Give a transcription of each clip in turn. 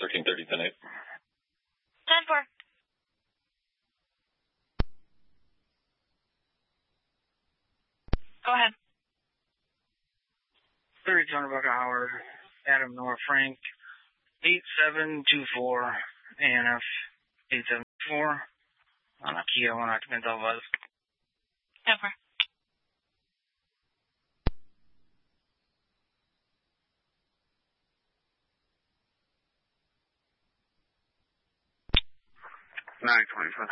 1330, 10-8. 10-4. Go ahead. 3200 buck Howard, Adam North Frank, 8724, ANF 874, on a Kia 1 occupant Buzz. 10-4. Nine 25.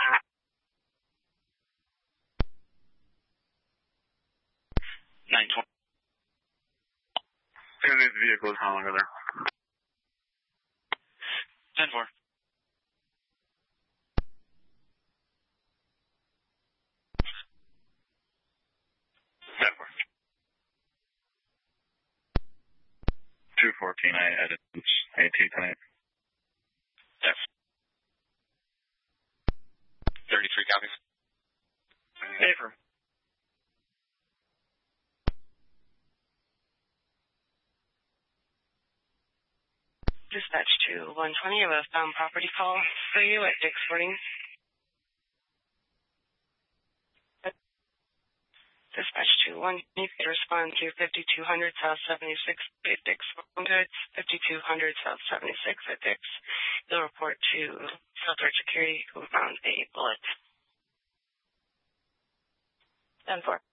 920. These vehicles, how long are there? 10-4. 10-4. 214, I added AT tonight. Yes. 33 copies. Affirm. Dispatch to 120, a westbound property call for you at Dick's Sporting. Dispatch to 120, respond to 5200 South 76 at Dick's Sporting, 5200 South 76 at Dick's. You'll report to Southward Security who found a bullet. 10-4.